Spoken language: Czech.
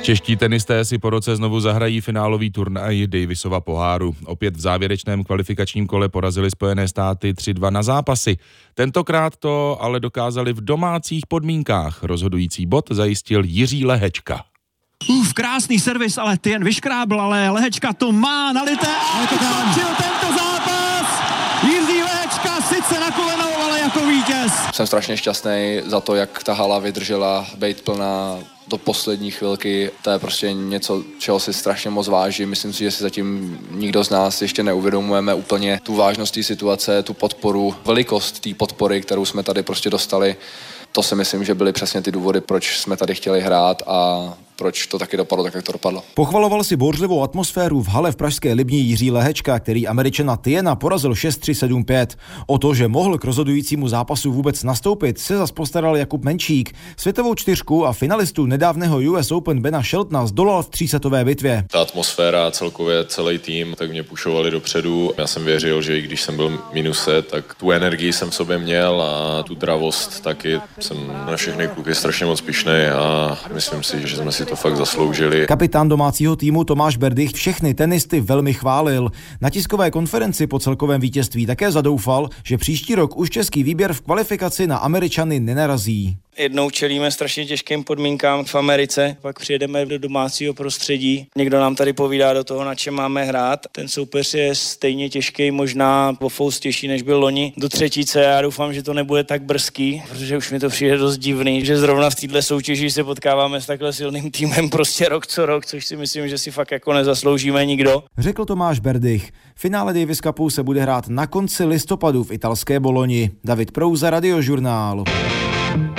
Čeští tenisté si po roce znovu zahrají finálový turnaj Davisova poháru. Opět v závěrečném kvalifikačním kole porazili Spojené státy 3-2 na zápasy. Tentokrát to ale dokázali v domácích podmínkách. Rozhodující bod zajistil Jiří Lehečka. Krásný servis, ale ty jen vyškrábl, ale Lehečka to má nalité a skončil tento zápas. Jiří Lehečka sice na kolenou, ale jako vítěz. Jsem strašně šťastný za to, jak ta hala vydržela být plná do poslední chvilky. To je prostě něco, čeho si strašně moc vážím. Myslím si, že si zatím nikdo z nás ještě neuvědomujeme úplně tu vážnost té situace, tu podporu, velikost té podpory, kterou jsme tady prostě dostali. To si myslím, že byly přesně ty důvody, proč jsme tady chtěli hrát a proč to taky dopadlo tak, jak to dopadlo. Pochvaloval si bouřlivou atmosféru v hale v pražské Libni Jiří Lehečka, který Američana Tiena porazil 6-3, 7-5. O to, že mohl k rozhodujícímu zápasu vůbec nastoupit, se zas postaral Jakub Menčík. Světovou čtyřku a finalistu nedávného US Open Bena Sheltona zdolal v třísetové bitvě. Ta atmosféra, celkově celý tým, tak mě pušovali dopředu. Já jsem věřil, že i když jsem byl minuse, tak tu energii jsem v sobě měl a tu dravost taky. Jsem na všechny kluky strašně moc pyšnej a myslím si, že jsme si to fakt zasloužili. Kapitán domácího týmu Tomáš Berdych všechny tenisty velmi chválil. Na tiskové konferenci po celkovém vítězství také zadoufal, že příští rok už český výběr v kvalifikaci na Američany nenarazí. Jednou čelíme strašně těžkým podmínkám v Americe, pak přijedeme do domácího prostředí. Někdo nám tady povídá do toho, na čem máme hrát. Ten soupeř je stejně těžký, možná o fous těžší, než byl loni do třetíce. Já doufám, že to nebude tak brzký, protože už mi to přijde dost divný, že zrovna v této soutěži se potkáváme s takhle silným týmem prostě rok co rok, což si myslím, že si fakt jako nezasloužíme nikdo. Řekl Tomáš Berdych. Finále Davis Cupu se bude hrát na konci listopadu v italské Boloni. David Prouza, Radiožurnál.